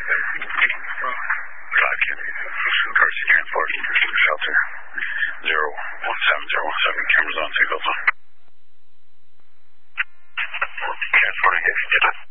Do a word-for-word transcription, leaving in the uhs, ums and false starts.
Five Kennedy, Garcia Transport, shelter, zero one seven zero one seven, cameras on, seatbelts on. Transporting,